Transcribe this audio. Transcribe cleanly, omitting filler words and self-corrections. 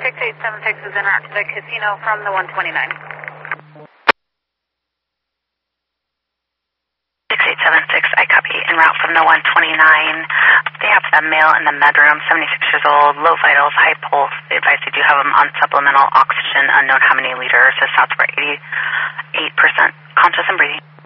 6876 is in the casino from the 129. 6876, I copy, en route from the 129. They have the male in the bedroom, 76 years old, low vitals, high pulse. They advise they do have him on supplemental oxygen, unknown how many liters. His thoughts were 88% conscious and breathing.